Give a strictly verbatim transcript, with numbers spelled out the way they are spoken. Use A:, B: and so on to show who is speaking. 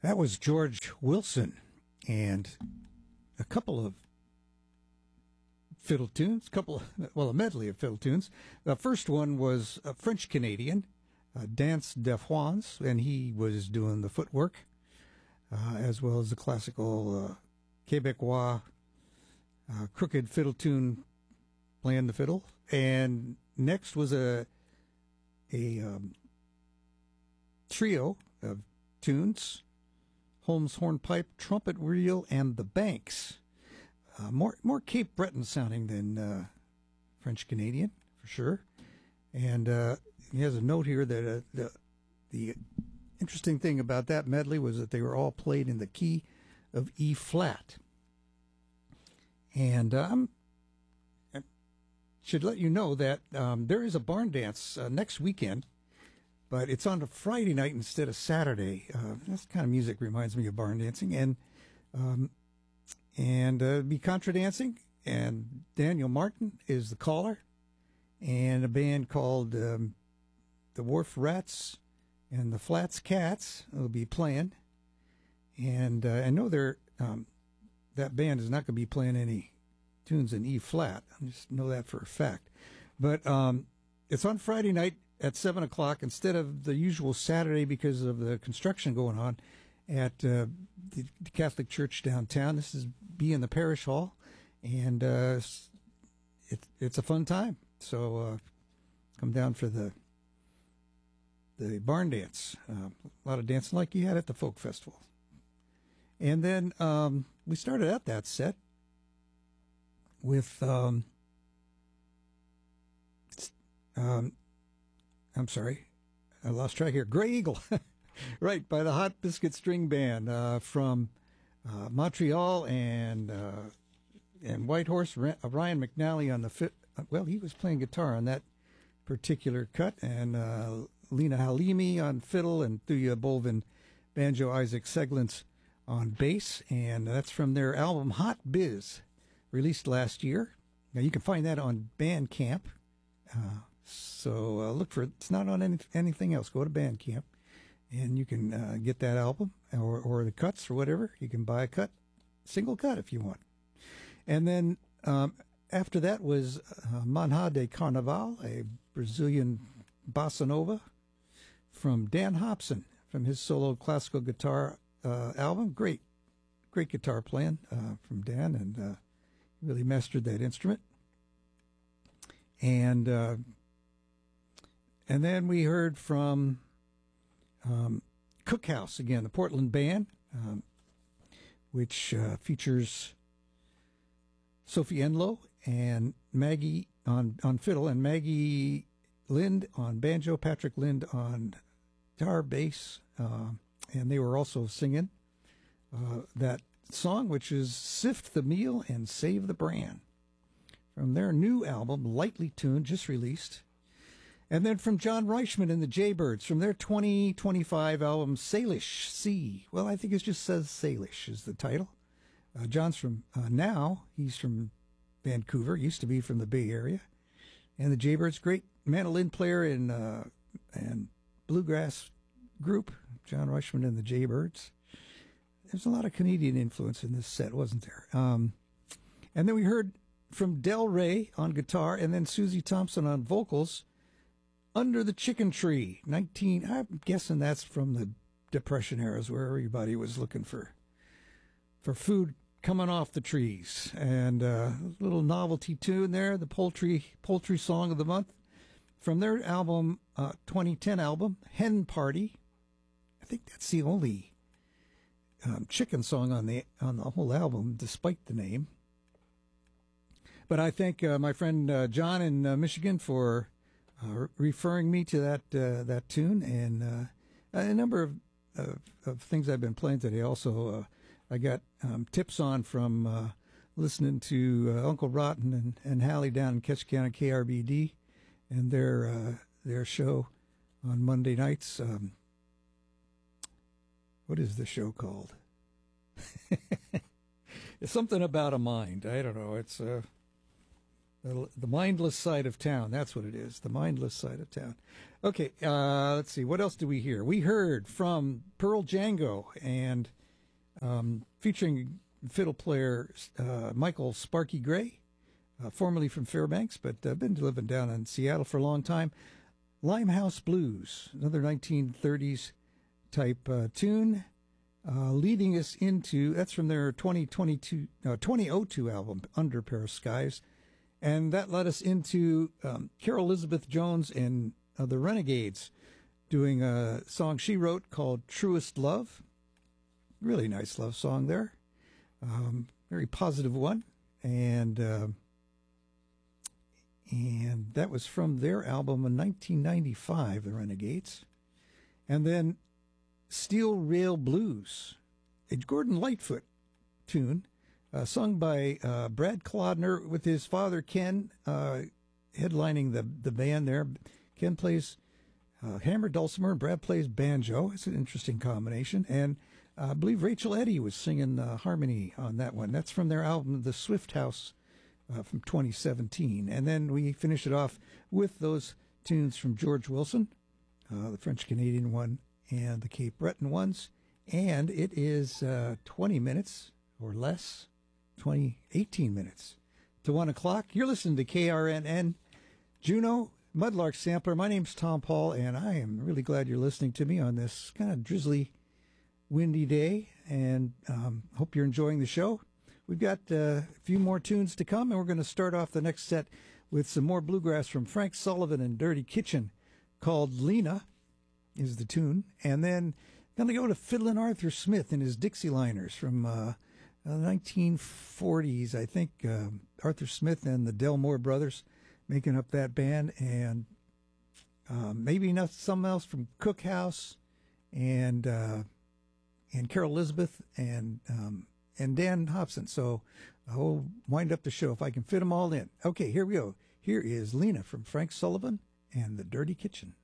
A: That was George Wilson and a couple of fiddle tunes, couple, well, a medley of fiddle tunes. The first one was a French Canadian, uh, Dance de Juans, and he was doing the footwork, uh, as well as the classical uh, Quebecois uh, crooked fiddle tune, playing the fiddle. And next was a a um, trio of tunes, Holmes hornpipe, trumpet reel, and the Banks. Uh, more more Cape Breton sounding than uh, French Canadian, for sure. And uh, he has a note here that uh, the the interesting thing about that medley was that they were all played in the key of E flat. And um, I should let you know that um, there is a barn dance uh, next weekend, but it's on a Friday night instead of Saturday. Uh, this kind of music reminds me of barn dancing. And um, and uh, be contra dancing. And Daniel Martin is the caller. And a band called um, the Wharf Rats and the Flats Cats will be playing. And uh, I know they're, um, that band is not going to be playing any tunes in E flat. I just know that for a fact. But um, it's on Friday night at seven o'clock instead of the usual Saturday because of the construction going on at uh, the, the Catholic Church downtown. This is be in the parish hall, and uh, it, it's a fun time. So uh, come down for the the barn dance. Uh, a lot of dancing like you had at the folk festival. And then um, we started out that set with, um, um, I'm sorry, I lost track here. Grey Eagle, right, by the Hot Biscuit String Band uh, from uh, Montreal, and uh, and Whitehorse, Ryan McNally on the fit. Well, he was playing guitar on that particular cut, and uh, Lena Halimi on fiddle, and Thuya Bolvin banjo, Isaac Seglins on bass, and that's from their album Hot Biz, released last year. Now you can find that on Bandcamp. Uh, so uh, look for it. It's not on any, anything else. Go to Bandcamp, and you can uh, get that album or, or the cuts or whatever. You can buy a cut, single cut if you want. And then um, after that was uh, Manha de Carnaval, a Brazilian bossa nova from Dan Hobson from his solo classical guitar uh, album. Great, great guitar playing uh, from Dan, and uh, really mastered that instrument. And uh, and then we heard from um, Cookhouse again, the Portland band, um, which uh, features Sophie Enlow and Maggie on, on fiddle, and Maggie Lind on banjo, Patrick Lind on guitar, bass, uh, and they were also singing uh, that song, which is Sift the Meal and Save the Bran, from their new album, Lightly Tuned, just released. And then from John Reichman and the Jaybirds, from their twenty twenty-five album, Salish Sea. Well, I think it just says Salish is the title. Uh, John's from, uh, now, he's from Vancouver, used to be from the Bay Area. And the Jaybirds, great mandolin player and, uh, and bluegrass group, John Reichman and the Jaybirds. There's a lot of Canadian influence in this set, wasn't there? Um, and then we heard from Del Rey on guitar, and then Susie Thompson on vocals, Under the Chicken Tree, nineteen, I'm guessing that's from the Depression eras where everybody was looking for for food coming off the trees. And uh, a little novelty tune there, the poultry poultry song of the month, from their album, uh, twenty ten album, Hen Party. I think that's the only um, chicken song on the on the whole album, despite the name. But I thank uh, my friend uh, John in uh, Michigan for uh, referring me to that uh, that tune, and uh, a number of, of, of things I've been playing today. Also, uh, I got um, tips on from uh, listening to uh, Uncle Rotten and, and Hallie down in Ketchikan K R B D, and their uh, their show on Monday nights. Um, what is the show called? It's something about a mind. I don't know. It's uh, The, the mindless side of town. That's what it is. The mindless side of town. Okay, uh, let's see. What else did we hear? We heard from Pearl Django and um, featuring fiddle player uh, Michael Sparky Gray, uh, formerly from Fairbanks, but uh, been living down in Seattle for a long time. Limehouse Blues, another nineteen thirties type uh, tune, uh, leading us into, that's from their twenty twenty-two, no, twenty oh two album, Under Paris Skies. And that led us into um, Carol Elizabeth Jones and uh, the Renegades doing a song she wrote called Truest Love. Really nice love song there. Um, very positive one. And uh, and that was from their album in nineteen ninety-five, The Renegades. And then Steel Rail Blues, a Gordon Lightfoot tune. Uh, sung by uh, Brad Clodner with his father Ken, uh, headlining the the band there. Ken plays uh, hammer, dulcimer, and Brad plays banjo. It's an interesting combination. And uh, I believe Rachel Eddy was singing uh, harmony on that one. That's from their album The Swift House uh, from twenty seventeen. And then we finish it off with those tunes from George Wilson, uh, the French-Canadian one, and the Cape Breton ones. And it is uh, twenty minutes or less. twenty, eighteen minutes to one o'clock. You're listening to K R N N, Juneau, Mudlark Sampler. My name's Tom Paul, and I am really glad you're listening to me on this kind of drizzly, windy day, and um, hope you're enjoying the show. We've got uh, a few more tunes to come, and we're going to start off the next set with some more bluegrass from Frank Sullivan and Dirty Kitchen, called Lena is the tune, and then going to go to Fiddlin' Arthur Smith and his Dixieliners from Uh, Uh, nineteen forties, I think. uh, Arthur Smith and the Delmore Brothers making up that band, and uh, maybe enough something else from Cookhouse and uh, and Carol Elizabeth and um, and Dan Hobson. So I'll wind up the show if I can fit them all in. Okay, here we go. Here is Lena from Frank Sullivan and the Dirty Kitchen.